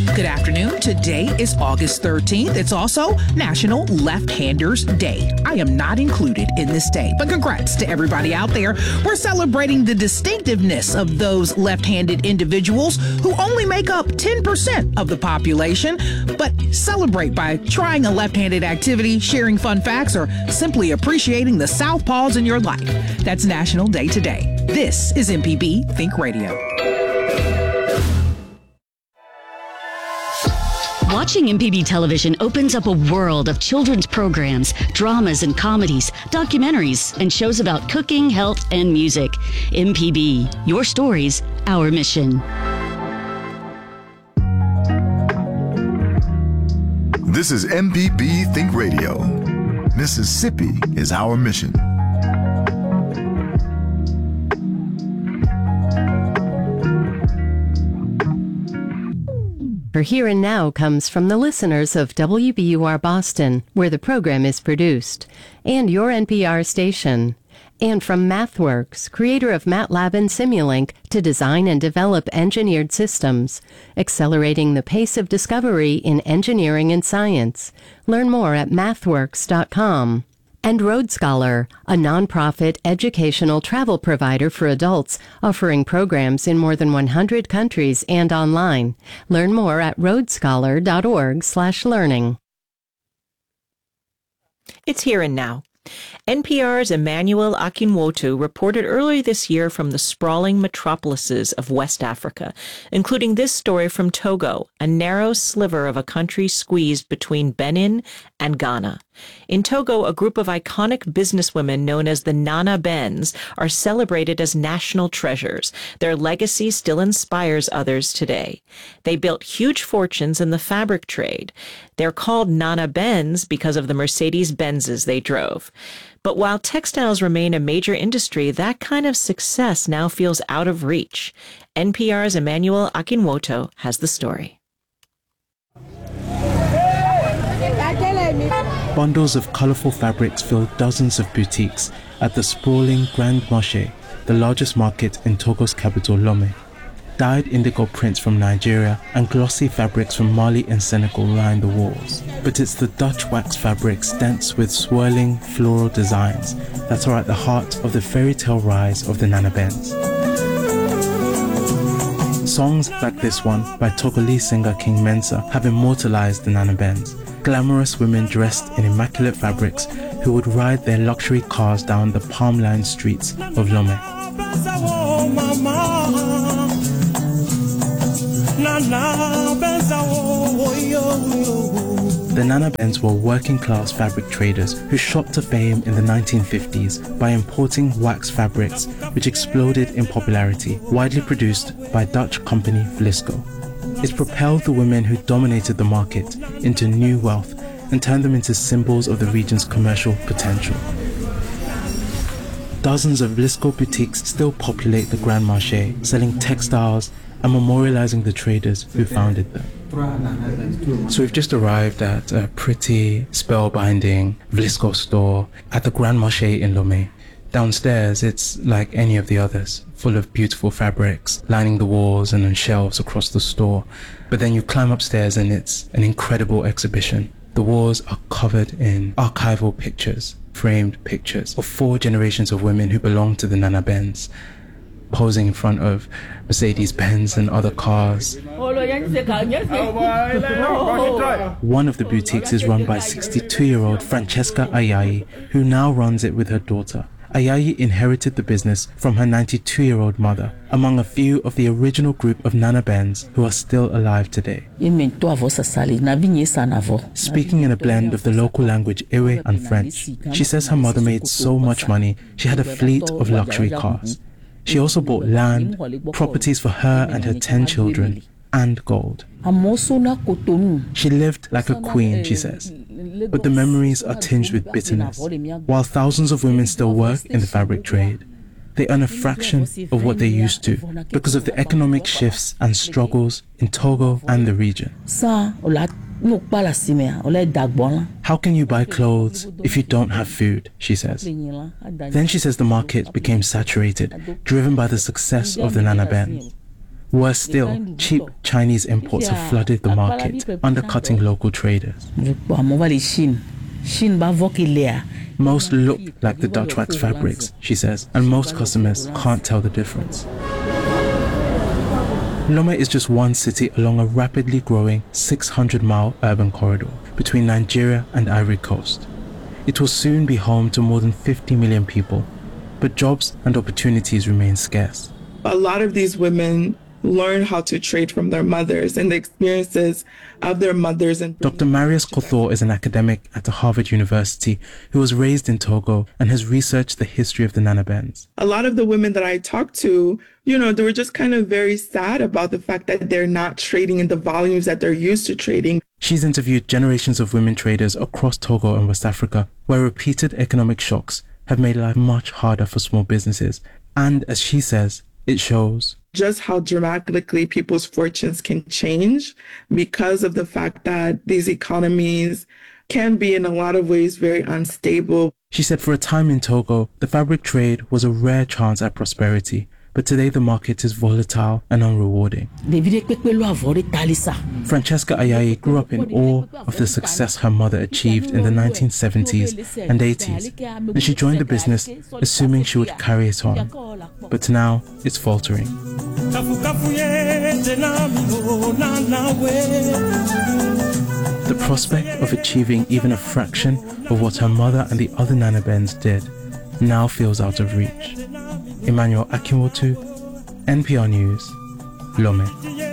Good afternoon. Today is August 13th. It's also National Left-Handers Day. I am not included in this day, but congrats to everybody out there. We're celebrating the distinctiveness of those left-handed individuals who only make up 10% of the population, but celebrate by trying a left-handed activity, sharing fun facts, or simply appreciating the southpaws in your life. That's National Day today. This is MPB Think Radio. Watching MPB television opens up a world of children's programs, dramas and comedies, documentaries, and shows about cooking, health, and music. MPB, your stories, our mission. This is MPB Think Radio. Mississippi is our mission. Her Here and Now comes from the listeners of WBUR Boston, where the program is produced, and your NPR station. And from MathWorks, creator of MATLAB and Simulink, to design and develop engineered systems, accelerating the pace of discovery in engineering and science. Learn more at mathworks.com. And Road Scholar, a nonprofit educational travel provider for adults, offering programs in more than 100 countries and online. Learn more at roadscholar.org/learning. It's Here and Now. NPR's Emmanuel Akinwotu reported earlier this year from the sprawling metropolises of West Africa, including this story from Togo, a narrow sliver of a country squeezed between Benin and Ghana. In Togo, a group of iconic businesswomen known as the Nana Bens are celebrated as national treasures. Their legacy still inspires others today. They built huge fortunes in the fabric trade. They're called Nana Bens because of the Mercedes-Benzes they drove. But while textiles remain a major industry, that kind of success now feels out of reach. NPR's Emmanuel Akinwotu has the story. Bundles of colorful fabrics fill dozens of boutiques at the sprawling Grand Marché, the largest market in Togo's capital, Lomé. Dyed indigo prints from Nigeria and glossy fabrics from Mali and Senegal line the walls. But it's the Dutch wax fabrics dense with swirling floral designs that are at the heart of the fairy tale rise of the Nana Bens. Songs like this one by Togolese singer King Mensa have immortalized the Nana Bens. Glamorous women dressed in immaculate fabrics who would ride their luxury cars down the palm-lined streets of Lomé. The Nana Bens were working-class fabric traders who shot to fame in the 1950s by importing wax fabrics, which exploded in popularity, widely produced by Dutch company Vlisco. It propelled the women who dominated the market into new wealth and turned them into symbols of the region's commercial potential. Dozens of Vlisco boutiques still populate the Grand Marché, selling textiles and memorializing the traders who founded them. So we've just arrived at a pretty, spellbinding Vlisco store at the Grand Marché in Lomé. Downstairs, it's like any of the others, full of beautiful fabrics lining the walls and on shelves across the store. But then you climb upstairs and it's an incredible exhibition. The walls are covered in archival pictures, framed pictures of 4 generations of women who belong to the Nana Bens, posing in front of Mercedes-Benz and other cars. One of the boutiques is run by 62-year-old Francesca Ayayi, who now runs it with her daughter. Ayayi inherited the business from her 92-year-old mother, among a few of the original group of Nana Bens who are still alive today. Speaking in a blend of the local language Ewe and French, she says her mother made so much money, she had a fleet of luxury cars. She also bought land, properties for her and her 10 children, and gold. She lived like a queen, she says. But the memories are tinged with bitterness. While thousands of women still work in the fabric trade, they earn a fraction of what they used to because of the economic shifts and struggles in Togo and the region. How can you buy clothes if you don't have food, she says. Then she says the market became saturated, driven by the success of the Nana Bens. Worse still, cheap Chinese imports have flooded the market, undercutting local traders. Most look like the Dutch wax fabrics, she says, and most customers can't tell the difference. Lome is just one city along a rapidly growing 600-mile urban corridor between Nigeria and Ivory Coast. It will soon be home to more than 50 million people, but jobs and opportunities remain scarce. A lot of these women learn how to trade from their mothers and the experiences of their mothers. And Dr. Marius Kothor is an academic at Harvard University who was raised in Togo and has researched the history of the Nanabens. A lot of the women that I talked to, they were just kind of very sad about the fact that they're not trading in the volumes that they're used to trading. She's interviewed generations of women traders across Togo and West Africa, where repeated economic shocks have made life much harder for small businesses. And as she says, it shows just how dramatically people's fortunes can change because of the fact that these economies can be in a lot of ways very unstable. She said for a time in Togo, the fabric trade was a rare chance at prosperity, but today the market is volatile and unrewarding. Francesca Ayayi grew up in awe of the success her mother achieved in the 1970s and 80s, and she joined the business assuming she would carry it on. But now it's faltering. The prospect of achieving even a fraction of what her mother and the other Nanabens did now feels out of reach. Emmanuel Akinwotu, NPR News, Lome.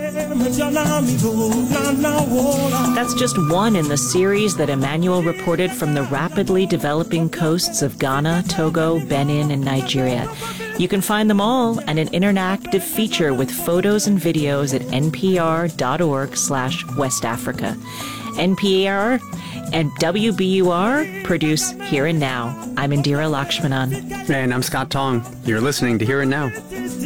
That's just one in the series that Emmanuel reported from the rapidly developing coasts of Ghana, Togo, Benin, and Nigeria. You can find them all and an interactive feature with photos and videos at npr.org/West Africa. NPR and WBUR produce Here and Now. I'm Indira Lakshmanan. And I'm Scott Tong. You're listening to Here and Now.